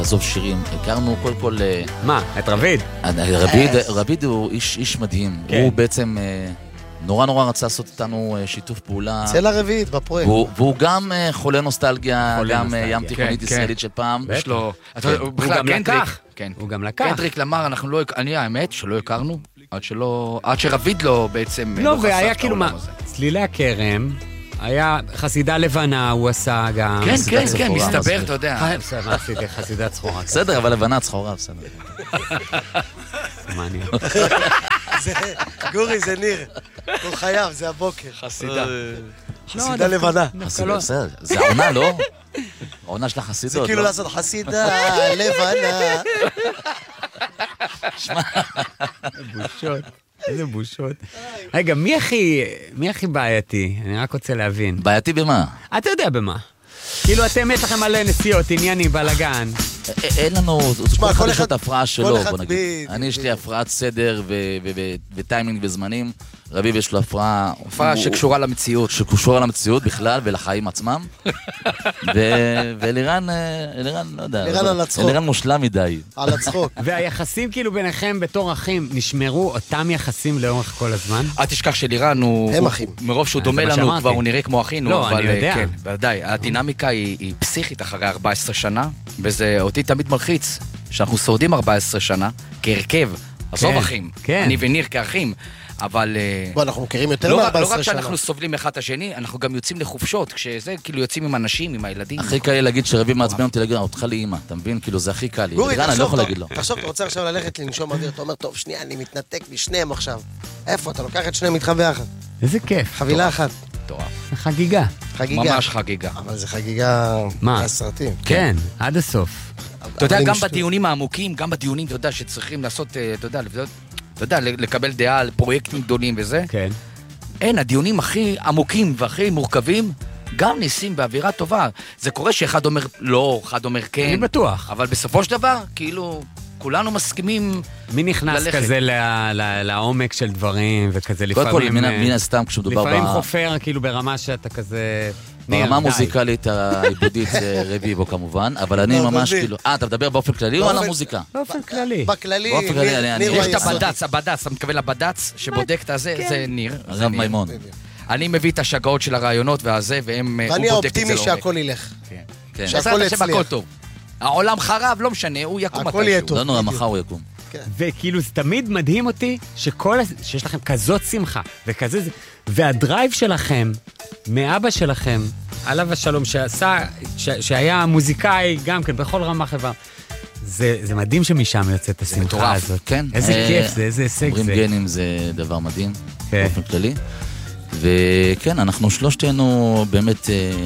לעזוב שירים. הכרנו קודם כל... מה? את רביד? רביד הוא איש מדהים. הוא בעצם נורא רצה לעשות איתנו שיתוף פעולה. צל הרביעית בפרויקט. והוא גם חולה נוסטלגיה, גם ים תיכונית ישראלית של פעם. יש לו... הוא גם לקח. הוא גם לקח. קנדריק למר, אני האמת שלא הכרנו, עד שרביד לו בעצם... לא, והיה כאילו מה, צלילי הכרם, היה חסידה לבנה, הוא עשה גם... כן, מסתבר, אתה יודע. מה עשיתי? חסידה צחורה. בסדר, אבל לבנה צחורה, בסדר. זה מעניין. גורי, זה ניר. הוא חייב, זה הבוקר. חסידה. חסידה לבנה. בסדר, זה העונה, לא? העונה של החסידות. זה כאילו לעשות חסידה לבנה. בושות. איזה בושות. רגע, מי הכי בעייתי? אני רק רוצה להבין. בעייתי במה? אתה יודע במה. כאילו אתם יש לכם מלא נסיעות, עניינים, בלגן. אין לנו, כל אחד יש את ההפרעה שלו, בוא נגיד. אני יש לי הפרעת סדר וטיימינג וזמנים. רביב יש לו הפרעה שקשורה למציאות. שקשורה למציאות בכלל ולחיים עצמם. ואלירן, לא יודע. אלירן על הצחוק. אלירן מושלם מדי. על הצחוק. והיחסים כאילו ביניכם בתור אחים, נשמרו אותם יחסים לאורך כל הזמן? אל תשכח שלירן הוא... הם אחים. מרוב שהוא דומה לנו, כבר הוא נראה כמו אחינו. לא, אני יודע. כן, ודאי. הדינמיקה היא פסיכית אחרי 14 שנה, וזה אותי תמיד מלחיץ, שאנחנו שורדים 14 שנה, כהרכב, עזוב אחים. אני וניר כאחים. אבל... בוא, אנחנו מכירים יותר מ-14 שנה. לא רק שאנחנו סובלים אחד את השני, אנחנו גם יוצאים לחופשות, כשזה כאילו יוצאים עם אנשים, עם הילדים. הכי קל לי להגיד שרביב מעצבן אותי להגיד, אותך לאמא, אתה מבין? כאילו זה הכי קל לי. גורי, אני לא יכול להגיד לו. תחשוב, אתה רוצה עכשיו ללכת לנשום אוויר, אתה אומר, טוב, שנייה, אני מתנתק משניהם עכשיו. איפה? אתה לוקח את שניהם איתך ביחד. איזה כיף. חבילה אחת. טורף. חגיגה. ממש חגיגה. אבל זה חגיגה מהסרטים. כן, עד הסוף. אתה יודע, גם בדיונים העמוקים, גם בדיונים, אתה יודע, שצריכים לעשות, אתה יודע, לקבל דעה על פרויקטים גדולים וזה. כן. אין, הדיונים הכי עמוקים והכי מורכבים, גם ניסים באווירה טובה. זה קורה שאחד אומר לא, אחד אומר כן. אני בטוח. אבל בסופו של דבר, כאילו, כולנו מסכימים מי נכנס כזה לעומק של דברים, וכזה לפעמים... מן הסתם כשמדובר... לפעמים חופר, כאילו ברמה שאתה כזה... ברמה המוזיקלית העיבודית זה רביבו כמובן, אבל אני ממש כאילו... אתה מדבר באופן כללי או על המוזיקה? באופן כללי. בכללי, ניר יש את הבד"ץ, אתה מתכוון לבד"ץ שבודק את הזה, זה ניר. רב מימון. אני מביא את השגעות של הרעיונות והזה, ואני האופטימי שהכל ילך. שהכל יצליח. העולם חרב, לא משנה, הוא יקום מתישהו. לא נורא, מחר הוא יקום. וכאילו זה תמיד מדהים אותי שיש לכם כזאת שמחה וכזה, והדרייב שלכם מאבא שלכם עליו השלום שהיה מוזיקאי גם כן בכל רמה חברה, זה מדהים שמשם יוצאת השמחה הזאת. כן. איזה כיף זה, איזה הישג זה. אומרים גנים זה דבר מדהים באופן כללי, וכן, אנחנו שלושתנו באמת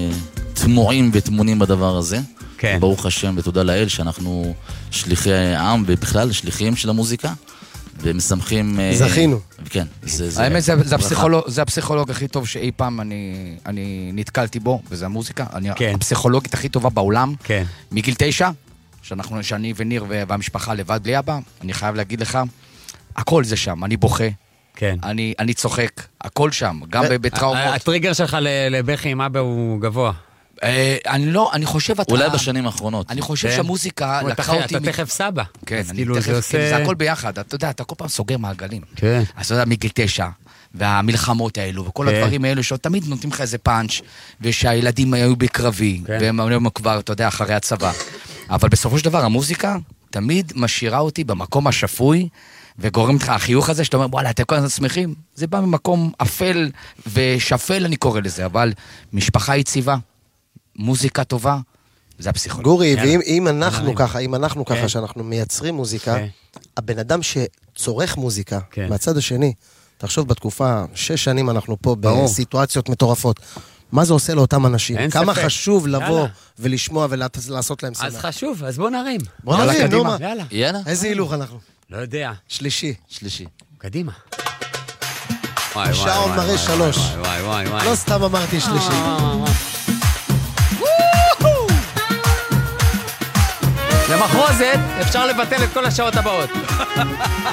תמועים ותמונים בדבר הזה. כן. ברוך השם ותודה לאל שאנחנו שליחי העם ובכלל שליחים של המוזיקה ומשמחים... זכינו. כן. האמת זה הפסיכולוג הכי טוב שאי פעם אני נתקלתי בו, וזה המוזיקה. הפסיכולוגית הכי טובה בעולם. כן. מגיל 9, שאני וניר והמשפחה לבד בלי אבא, אני חייב להגיד לך, הכל זה שם, אני בוכה. כן. אני צוחק, הכל שם, גם בטראומות. הטריגר שלך לבכי עם אבא הוא גבוה. אני חושב... אולי בשנים האחרונות. אני חושב שהמוזיקה לקחה אותי... אתה תכף סבא. כן, זה הכל ביחד. אתה יודע, אתה כל פעם סוגר מעגלים. כן. אז אתה יודע, מגיל 9, והמלחמות האלו, וכל הדברים האלו, שתמיד נותנים לך איזה פאנץ', ושהילדים היו בקרבי, והם היו כבר, אתה יודע, אחרי הצבא. אבל בסופו של דבר, המוזיקה תמיד משאירה אותי במקום השפוי, וגורם לך החיוך הזה, שאתה אומר, וואלה, אתם כל הזמן שמחים. זה בא ממקום אפל ושפל, אני קורא לזה, אבל משפחה יציבה. מוזיקה טובה, זה הפסיכולוג. גורי, ואם אנחנו ככה, שאנחנו מייצרים מוזיקה, הבן אדם שצורך מוזיקה, מהצד השני, תחשוב בתקופה, 6 שנים אנחנו פה בסיטואציות מטורפות, מה זה עושה לאותם אנשים? כמה חשוב לבוא ולשמוע ולעשות להם שמח. אז חשוב, אז בוא נרים. בוא נרים, נו מה. יאללה. איזה הילוך אנחנו? לא יודע. שלישי. קדימה. שעון מראה 3. לא סתם אמרתי שלישי. למחרוזת אפשר לבטל את כל השעות הבאות.